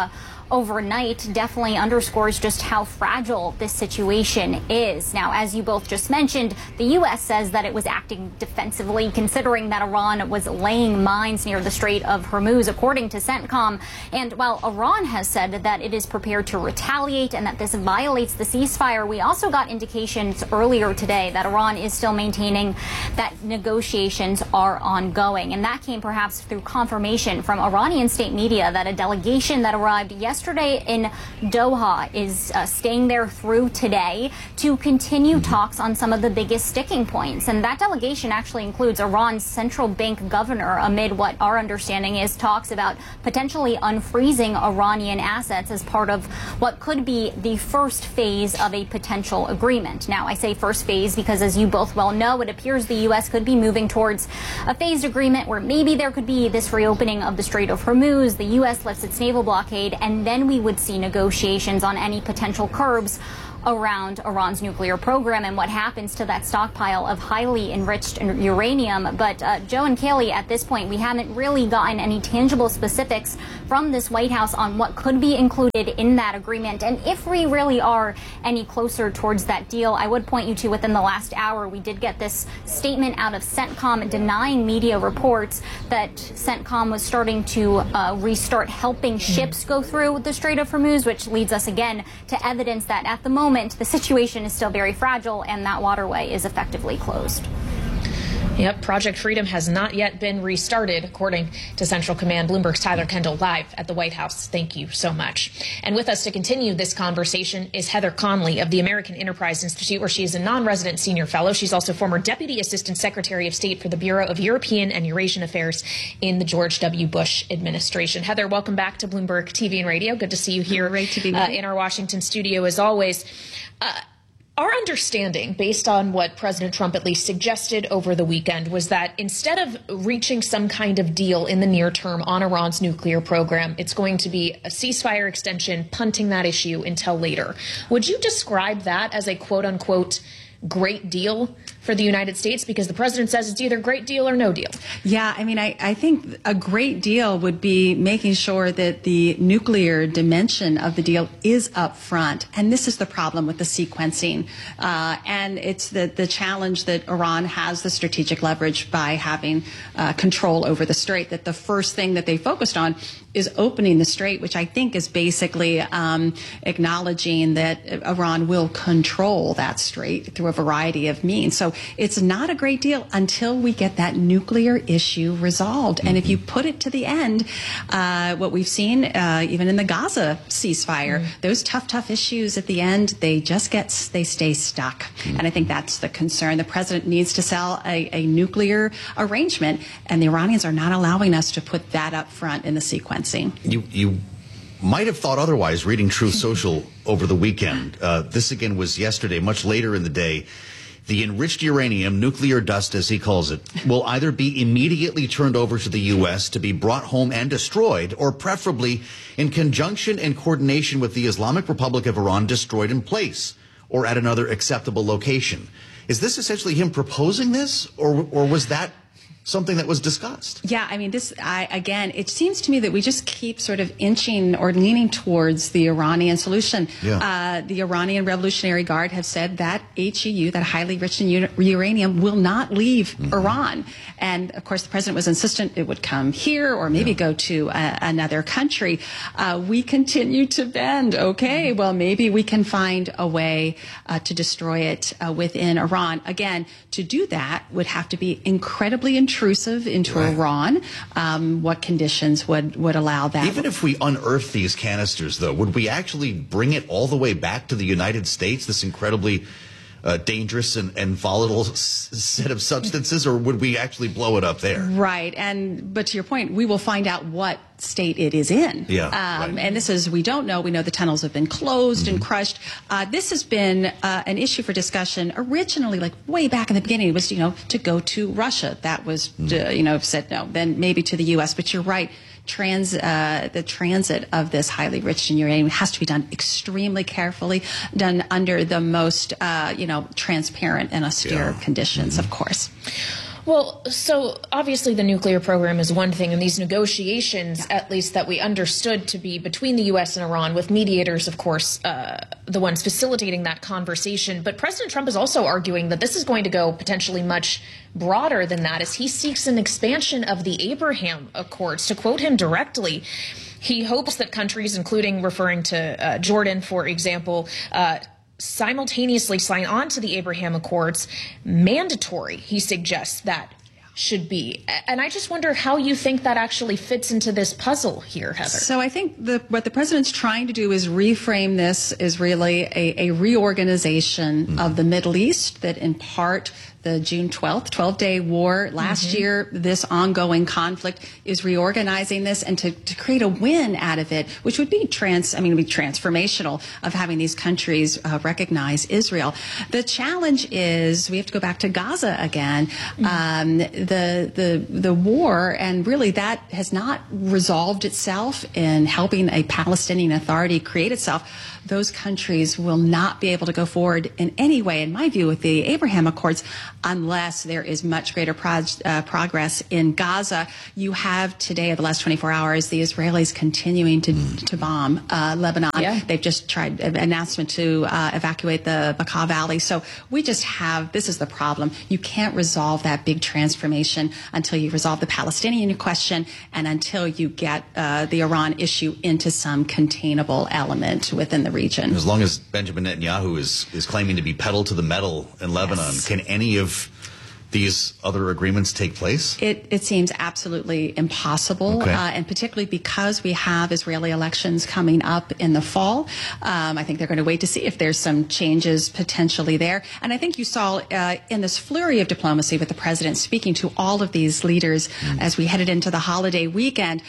overnight definitely underscores just how fragile this situation is. Now, as you both just mentioned, the U.S. says that it was acting defensively, considering that Iran was laying mines near the Strait of Hormuz, according to CENTCOM. And while Iran has said that it is prepared to retaliate and that this violates the ceasefire, we also got indications earlier today that Iran is still maintaining that negotiations are ongoing. And that came perhaps through confirmation from Iranian state media that a delegation that arrived yesterday in Doha is staying there through today to continue talks on some of the biggest sticking points. And that delegation actually includes Iran's central bank governor, amid what our understanding is talks about potentially unfreezing Iranian assets as part of what could be the first phase of a potential agreement. Now, I say first phase because, as you both well know, it appears the U.S. could be moving towards a phased agreement where maybe there could be this reopening of the Strait of Hormuz, the U.S. lifts its naval blockade, and then we would see negotiations on any potential curbs around Iran's nuclear program and what happens to that stockpile of highly enriched uranium. But Joe and Kaylee, at this point, we haven't really gotten any tangible specifics from this White House on what could be included in that agreement. And if we really are any closer towards that deal, I would point you to within the last hour, we did get this statement out of CENTCOM denying media reports that CENTCOM was starting to restart helping ships go through the Strait of Hormuz, which leads us again to evidence that at the moment, the situation is still very fragile and that waterway is effectively closed. Yep, Project Freedom has not yet been restarted, according to Central Command. Bloomberg's Tyler Kendall live at the White House. Thank you so much. And with us to continue this conversation is Heather Conley of the American Enterprise Institute, where she is a non-resident senior fellow. She's also former Deputy Assistant Secretary of State for the Bureau of European and Eurasian Affairs in the George W. Bush administration. Heather, welcome back to Bloomberg TV and Radio. Good to see you here in our Washington studio, as always. Our understanding, based on what President Trump at least suggested over the weekend, was that instead of reaching some kind of deal in the near term on Iran's nuclear program, it's going to be a ceasefire extension, punting that issue until later. Would you describe that as a quote-unquote great deal for the United States? Because the president says it's either great deal or no deal. Yeah, I mean, I think a great deal would be making sure that the nuclear dimension of the deal is up front. And this is the problem with the sequencing. And it's the challenge that Iran has the strategic leverage by having control over the strait, that the first thing that they focused on is opening the strait, which I think is basically acknowledging that Iran will control that strait through a variety of means. So it's not a great deal until we get that nuclear issue resolved. And if you put it to the end, what we've seen even in the Gaza ceasefire, those tough issues at the end, they stay stuck. And I think that's the concern. The president needs to sell a nuclear arrangement, and the Iranians are not allowing us to put that up front in the sequencing. You might have thought otherwise reading Truth Social over the weekend. This again was yesterday, much later in the day. The enriched uranium, nuclear dust as he calls it, will either be immediately turned over to the U.S. to be brought home and destroyed, or preferably in conjunction and coordination with the Islamic Republic of Iran, destroyed in place or at another acceptable location. Is this essentially him proposing this, or was that something that was discussed? Yeah, I mean, again, it seems to me that we just keep sort of inching or leaning towards the Iranian solution. Yeah. The Iranian Revolutionary Guard have said that HEU, that highly enriched uranium, will not leave Iran. And of course, the president was insistent it would come here or maybe go to another country. We continue to bend. Okay, well, maybe we can find a way to destroy it within Iran. Again, to do that would have to be incredibly intrusive into Iran. What conditions would allow that? Even if we unearth these canisters, though, would we actually bring it all the way back to the United States, this incredibly dangerous and volatile set of substances, or would we actually blow it up there? Right. But to your point, we will find out what state it is in. Yeah. And this is, we don't know. We know the tunnels have been closed and crushed. This has been an issue for discussion originally, like way back in the beginning. It was, to go to Russia. That was, said no. Then maybe to the U.S. But you're right. The transit of this highly enriched uranium has to be done extremely carefully, done under the most, transparent and austere conditions, of course. Well, so obviously the nuclear program is one thing, and these negotiations, at least that we understood to be between the U.S. and Iran, with mediators, of course, the ones facilitating that conversation. But President Trump is also arguing that this is going to go potentially much broader than that, as he seeks an expansion of the Abraham Accords. To quote him directly, he hopes that countries, including referring to Jordan, for example, simultaneously sign on to the Abraham Accords. Mandatory, he suggests that should be. And I just wonder how you think that actually fits into this puzzle here, Heather. So I think what the president's trying to do is reframe this as really a reorganization of the Middle East, that in part the June 12th, 12-day war last year, this ongoing conflict is reorganizing this, and to create a win out of it, which would be transformational, of having these countries recognize Israel. The challenge is we have to go back to Gaza again. The war, and really that has not resolved itself in helping a Palestinian Authority create itself. Those countries will not be able to go forward in any way, in my view, with the Abraham Accords unless there is much greater progress in Gaza. You have today, the last 24 hours, the Israelis continuing to bomb Lebanon. Yeah. They've just tried an announcement to evacuate the Bekaa Valley. So we just have, this is the problem. You can't resolve that big transformation until you resolve the Palestinian question and until you get the Iran issue into some containable element within the region. As long as Benjamin Netanyahu is claiming to be pedal to the metal in Lebanon, can any of these other agreements take place? It seems absolutely impossible, and particularly because we have Israeli elections coming up in the fall. I think they're going to wait to see if there's some changes potentially there. And I think you saw in this flurry of diplomacy with the president speaking to all of these leaders as we headed into the holiday weekend,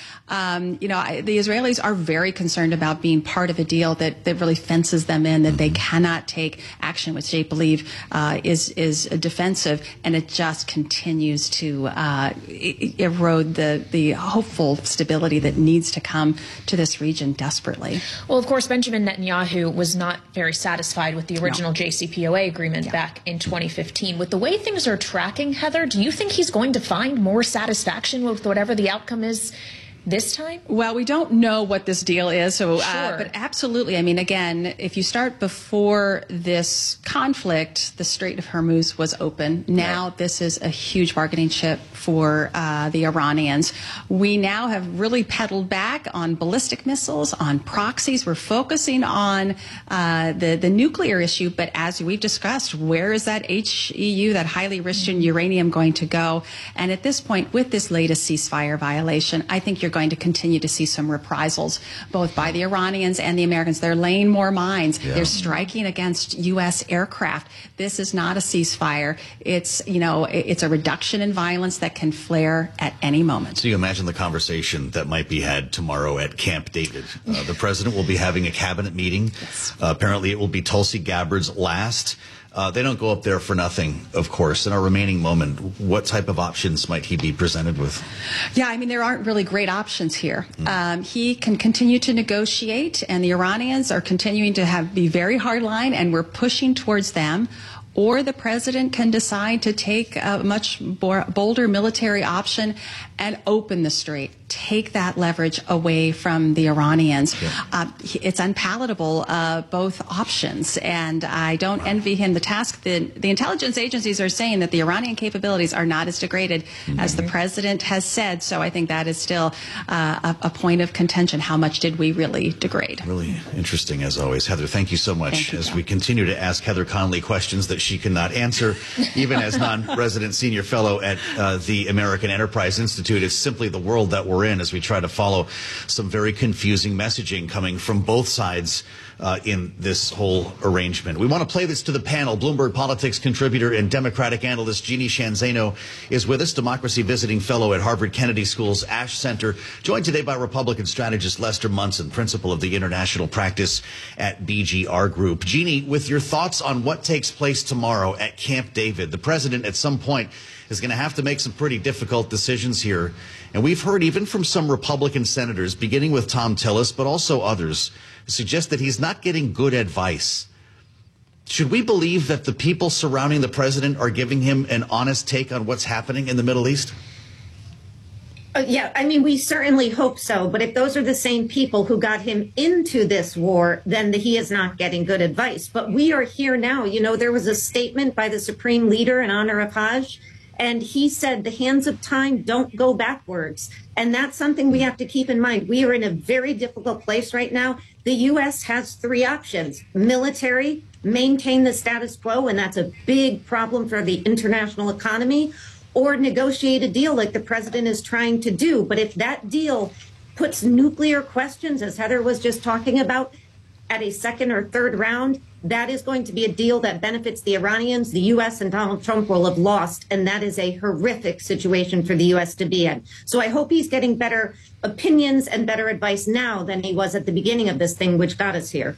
the Israelis are very concerned about being part of a deal that really fences them in, that they cannot take action which they believe is defensive, and it just continues to erode the hopeful stability that needs to come to this region desperately. Well, of course, Benjamin Netanyahu was not very satisfied with the original JCPOA agreement back in 2015. With the way things are tracking, Heather, do you think he's going to find more satisfaction with whatever the outcome is this time? Well, we don't know what this deal is, so but absolutely. I mean, again, if you start before this conflict, the Strait of Hormuz was open. Now this is a huge bargaining chip for the Iranians. We now have really pedaled back on ballistic missiles, on proxies. We're focusing on the nuclear issue, but as we've discussed, where is that HEU, that highly enriched uranium, going to go? And at this point, with this latest ceasefire violation, I think you're going to continue to see some reprisals, both by the Iranians and the Americans. They're laying more mines. They're striking against U.S. aircraft. This is not a ceasefire. It's a reduction in violence that can flare at any moment. So you imagine the conversation that might be had tomorrow at Camp David. The president will be having a cabinet meeting. Apparently it will be Tulsi Gabbard's last. They don't go up there for nothing, of course. In our remaining moment, what type of options might he be presented with? Yeah, I mean, there aren't really great options here. He can continue to negotiate, and the Iranians are continuing to be very hardline, and we're pushing towards them. Or the president can decide to take a much bolder military option and open the strait, take that leverage away from the Iranians. It's unpalatable, both options, and I don't envy him the task. The intelligence agencies are saying that the Iranian capabilities are not as degraded as the president has said, so I think that is still a point of contention. How much did we really degrade? Really interesting, as always. Heather, thank you so much. As we continue to ask Heather Conley questions that she cannot answer, even as non-resident senior fellow at the American Enterprise Institute. It's simply the world that we're in as we try to follow some very confusing messaging coming from both sides in this whole arrangement. We want to play this to the panel. Bloomberg Politics contributor and Democratic analyst Jeannie Sheehan Zaino is with us, democracy visiting fellow at Harvard Kennedy School's Ash Center, joined today by Republican strategist Lester Munson, principal of the international practice at BGR Group. Jeannie, with your thoughts on what takes place tomorrow at Camp David, the president at some point is going to have to make some pretty difficult decisions here. And we've heard even from some Republican senators, beginning with Tom Tillis, but also others, suggest that he's not getting good advice. Should we believe that the people surrounding the president are giving him an honest take on what's happening in the Middle East? Yeah, I mean, we certainly hope so. But if those are the same people who got him into this war, then he is not getting good advice. But we are here now. You know, there was a statement by the Supreme Leader in honor of Hajj, and he said the hands of time don't go backwards. And that's something we have to keep in mind. We are in a very difficult place right now. The U.S. has three options: military, maintain the status quo, and that's a big problem for the international economy, or negotiate a deal like the president is trying to do. But if that deal puts nuclear questions, as Heather was just talking about, at a second or third round, that is going to be a deal that benefits the Iranians. The U.S. and Donald Trump will have lost, and that is a horrific situation for the U.S. to be in. So I hope he's getting better opinions and better advice now than he was at the beginning of this thing, which got us here.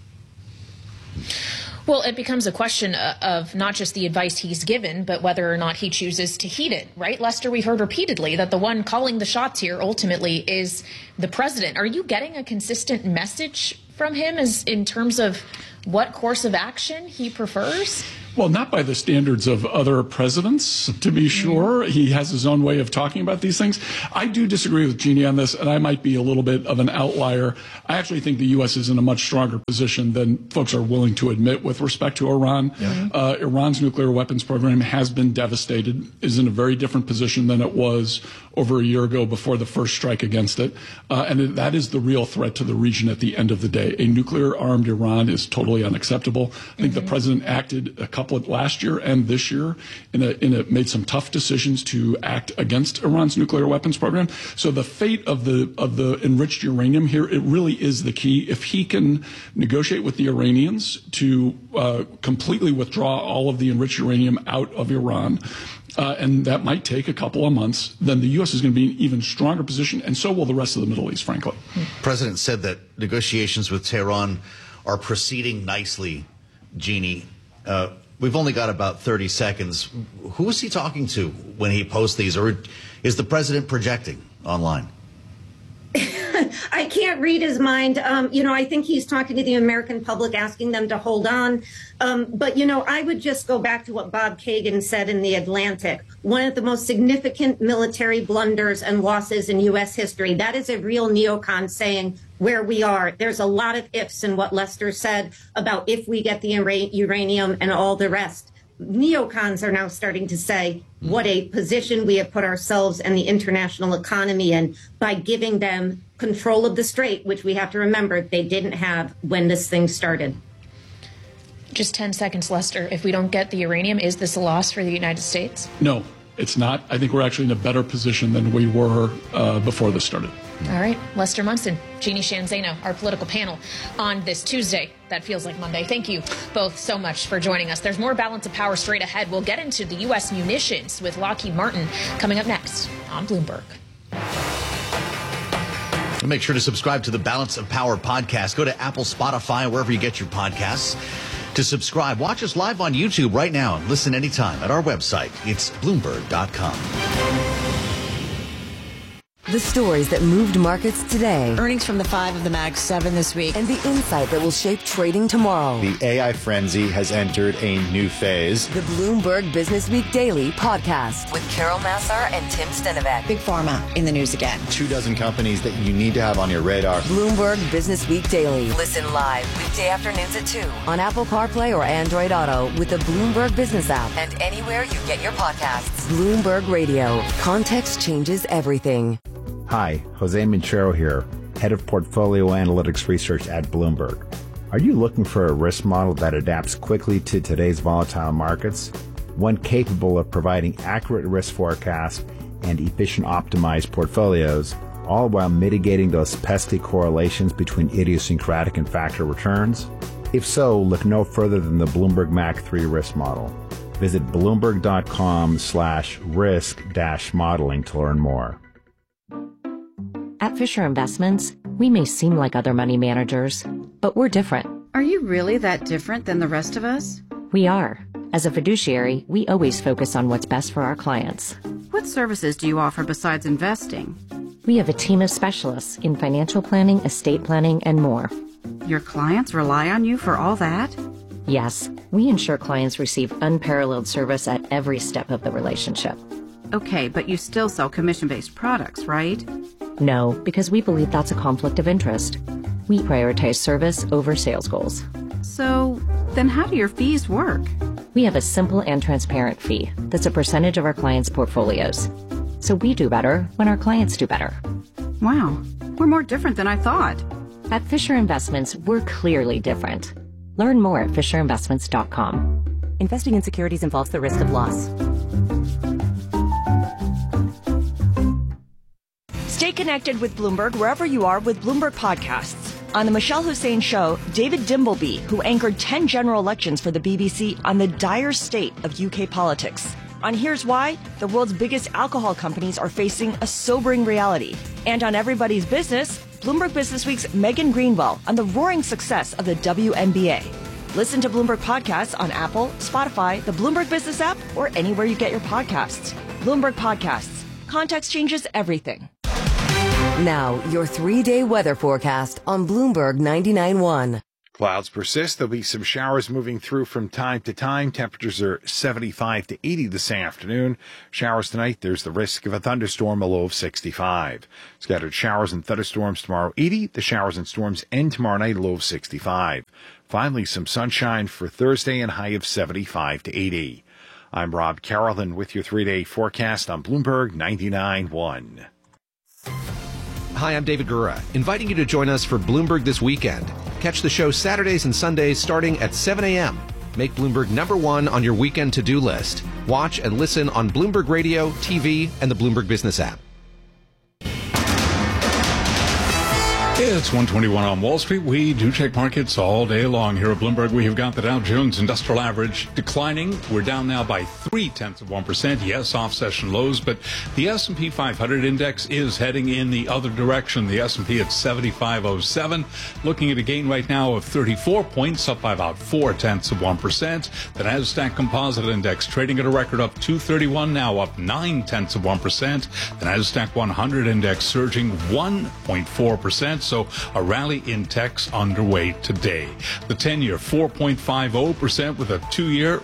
Well, it becomes a question of not just the advice he's given, but whether or not he chooses to heed it, right? Lester, we've heard repeatedly that the one calling the shots here ultimately is the president. Are you getting a consistent message from him as in terms of what course of action he prefers? Well, not by the standards of other presidents, to be sure. He has his own way of talking about these things. I do disagree with Jeannie on this, and I might be a little bit of an outlier. I actually think the U.S. is in a much stronger position than folks are willing to admit with respect to Iran. Yeah. Iran's nuclear weapons program has been devastated, is in a very different position than it was over a year ago before the first strike against it. And that is the real threat to the region at the end of the day. A nuclear-armed Iran is totally unacceptable. I think the president acted a couple of last year and this year made some tough decisions to act against Iran's nuclear weapons program. So the fate of the enriched uranium here, it really is the key. If he can negotiate with the Iranians to completely withdraw all of the enriched uranium out of Iran, and that might take a couple of months, then the U.S. is going to be in an even stronger position, and so will the rest of the Middle East, frankly. The president said that negotiations with Tehran are proceeding nicely, Jeannie. We've only got about 30 seconds. Who is he talking to when he posts these, or is the president projecting online? I can't read his mind. I think he's talking to the American public, asking them to hold on. But I would just go back to what Bob Kagan said in The Atlantic. One of the most significant military blunders and losses in U.S. history. That is a real neocon saying where we are. There's a lot of ifs in what Lester said about if we get the uranium and all the rest. Neocons are now starting to say what a position we have put ourselves and the international economy in by giving them control of the strait, which we have to remember they didn't have when this thing started. Just 10 seconds, Lester. If we don't get the uranium, is this a loss for the United States? No, it's not. I think we're actually in a better position than we were before this started. All right. Lester Munson, Jeannie Sheehan Zaino, our political panel on this Tuesday. That feels like Monday. Thank you both so much for joining us. There's more Balance of Power straight ahead. We'll get into the U.S. munitions with Lockheed Martin coming up next on Bloomberg. Make sure to subscribe to the Balance of Power podcast. Go to Apple, Spotify, wherever you get your podcasts to subscribe. Watch us live on YouTube right now and listen anytime at our website. It's Bloomberg.com. The stories that moved markets today. Earnings from the 5 of the Mag 7 this week. And the insight that will shape trading tomorrow. The AI frenzy has entered a new phase. The Bloomberg Business Week Daily podcast with Carol Massar and Tim Stenovec. Big Pharma in the news again. 24 companies that you need to have on your radar. Bloomberg Business Week Daily. Listen live weekday afternoons at 2 on Apple CarPlay or Android Auto with the Bloomberg Business app and anywhere you get your podcasts. Bloomberg Radio. Context changes everything. Hi, Jose Minchero here, Head of Portfolio Analytics Research at Bloomberg. Are you looking for a risk model that adapts quickly to today's volatile markets? One capable of providing accurate risk forecasts and efficient optimized portfolios, all while mitigating those pesky correlations between idiosyncratic and factor returns? If so, look no further than the Bloomberg Mac 3 risk model. Visit Bloomberg.com/risk-modeling to learn more. At Fisher Investments, we may seem like other money managers, but we're different. Are you really that different than the rest of us? We are. As a fiduciary, we always focus on what's best for our clients. What services do you offer besides investing? We have a team of specialists in financial planning, estate planning, and more. Your clients rely on you for all that? Yes, We ensure clients receive unparalleled service at every step of the relationship. Okay, but you still sell commission-based products, right? No, because we believe that's a conflict of interest. We prioritize service over sales goals. So, then how do your fees work? We have a simple and transparent fee that's a percentage of our clients' portfolios. So we do better when our clients do better. Wow, we're more different than I thought. At Fisher Investments, we're clearly different. Learn more at FisherInvestments.com. Investing in securities involves the risk of loss. Stay connected with Bloomberg wherever you are with Bloomberg Podcasts. On the Michelle Hussein Show, David Dimbleby, who anchored 10 general elections for the BBC on the dire state of UK politics. On Here's Why, the world's biggest alcohol companies are facing a sobering reality. And on Everybody's Business, Bloomberg Businessweek's Megan Greenwell on the roaring success of the WNBA. Listen to Bloomberg Podcasts on Apple, Spotify, the Bloomberg Business app, or anywhere you get your podcasts. Bloomberg Podcasts. Context changes everything. Now, your 3-day weather forecast on Bloomberg 99.1. Clouds persist. There'll be some showers moving through from time to time. Temperatures are 75 to 80 this afternoon. Showers tonight. There's the risk of a thunderstorm, a low of 65. Scattered showers and thunderstorms tomorrow, 80. The showers and storms end tomorrow night, a low of 65. Finally, some sunshine for Thursday and high of 75 to 80. I'm Rob Carroll with your 3-day forecast on Bloomberg 99.1. Hi, I'm David Gura, inviting you to join us for Bloomberg This Weekend. Catch the show Saturdays and Sundays starting at 7 a.m. Make Bloomberg #1 on your weekend to-do list. Watch and listen on Bloomberg Radio, TV, and the Bloomberg Business app. It's 121 on Wall Street. We do check markets all day long here at Bloomberg. We have got the Dow Jones Industrial Average declining. We're down now by 0.3%. Yes, off-session lows, but the S&P 500 index is heading in the other direction. The S&P at 7507, looking at a gain right now of 34 points, up by about 0.4%. The Nasdaq Composite Index trading at a record up 231, now up 0.9%. The Nasdaq 100 Index surging 1.4%. So a rally in techs underway today. The 10-year 4.50% with a 2-year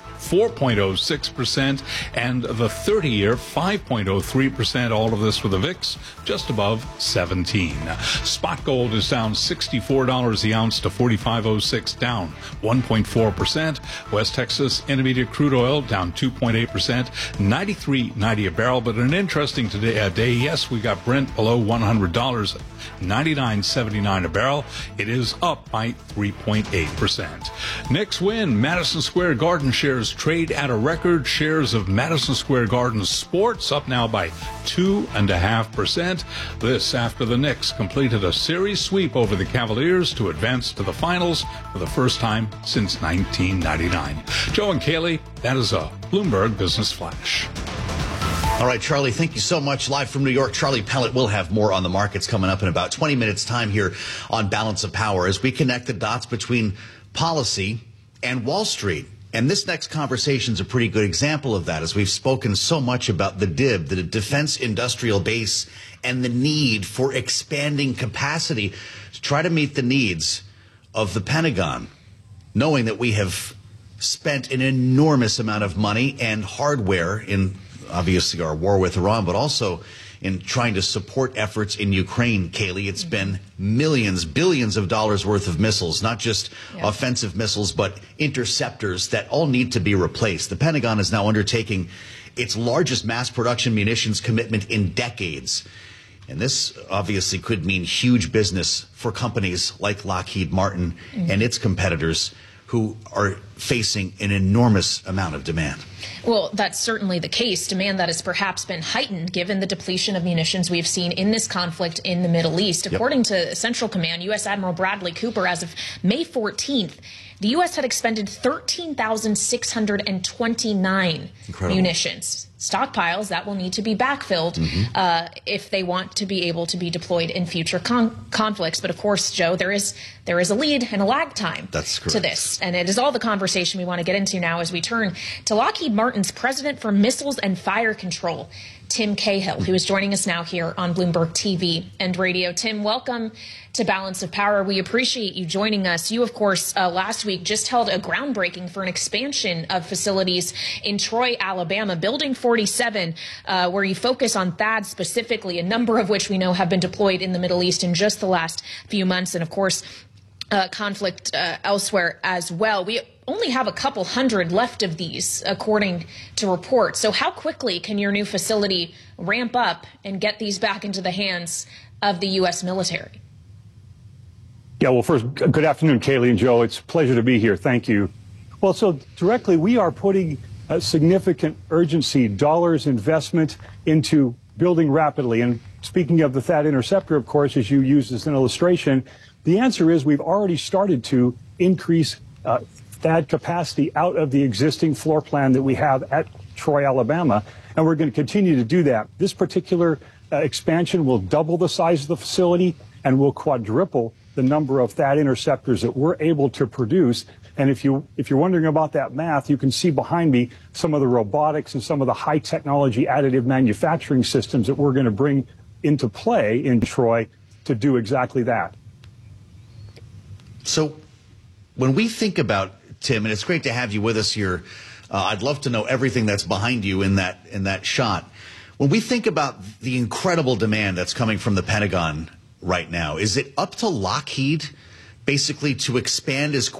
4.06% and the 30-year 5.03%. All of this with a VIX just above 17. Spot gold is down $64 the ounce to $45.06, down 1.4%. West Texas Intermediate crude oil down 2.8%, $93.90 a barrel. But an interesting day, yes, we got Brent below $100, $99.79 a barrel. It is up by 3.8%. Next win, Madison Square Garden shares trade at a record. Shares of Madison Square Garden Sports up now by 2.5%. This after the Knicks completed a series sweep over the Cavaliers to advance to the finals for the first time since 1999. Joe and Kaylee, that is a Bloomberg Business Flash. All right, Charlie, thank you so much. Live from New York, Charlie Pellet will have more on the markets coming up in about 20 minutes' time here on Balance of Power as we connect the dots between policy and Wall Street. And this next conversation is a pretty good example of that, as we've spoken so much about the DIB, the Defense Industrial Base, and the need for expanding capacity to try to meet the needs of the Pentagon, knowing that we have spent an enormous amount of money and hardware in obviously our war with Iran, but also in trying to support efforts in Ukraine, Kaylee. It's been millions, billions of dollars worth of missiles, not just offensive missiles, but interceptors that all need to be replaced. The Pentagon is now undertaking its largest mass production munitions commitment in decades. And this obviously could mean huge business for companies like Lockheed Martin and its competitors, who are facing an enormous amount of demand. Well, that's certainly the case. Demand that has perhaps been heightened given the depletion of munitions we've seen in this conflict in the Middle East. According to Central Command, U.S. Admiral Bradley Cooper, as of May 14th, the U.S. had expended 13,629 munitions. Stockpiles that will need to be backfilled if they want to be able to be deployed in future conflicts. But of course, Joe, there is a lead and a lag time to this. And it is all the conversation conversation we want to get into now as we turn to Lockheed Martin's president for missiles and fire control, Tim Cahill, who is joining us now here on Bloomberg TV and radio. Tim, welcome to Balance of Power. We appreciate you joining us. You, of course, last week just held a groundbreaking for an expansion of facilities in Troy, Alabama, Building 47, where you focus on THAAD specifically, a number of which we know have been deployed in the Middle East in just the last few months, and, of course, conflict elsewhere as well. We only have a couple hundred left of these, according to reports. So how quickly can your new facility ramp up and get these back into the hands of the U.S. military? Yeah, well, first, good afternoon, Kaylee and Joe. It's a pleasure to be here. Thank you. Well, so directly, we are putting significant urgency, dollars investment into building rapidly. And speaking of the THAAD interceptor, of course, as you used as an illustration, the answer is we've already started to increase THAAD capacity out of the existing floor plan that we have at Troy, Alabama, and we're going to continue to do that. This particular expansion will double the size of the facility and will quadruple the number of THAAD interceptors that we're able to produce. And if you're wondering about that math, you can see behind me some of the robotics and some of the high technology additive manufacturing systems that we're going to bring into play in Troy to do exactly that. So when we think about, Tim, and it's great to have you with us here, I'd love to know everything that's behind you in that shot. When we think about the incredible demand that's coming from the Pentagon right now, is it up to Lockheed basically to expand as